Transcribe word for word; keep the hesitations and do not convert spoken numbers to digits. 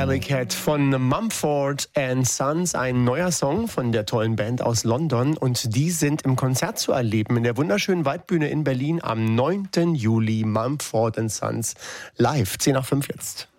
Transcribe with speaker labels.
Speaker 1: Alley Cat von Mumford and Sons, ein neuer Song von der tollen Band aus London. Und die sind im Konzert zu erleben in der wunderschönen Waldbühne in Berlin am neunten Juli. Mumford and Sons live. zehn nach fünf jetzt.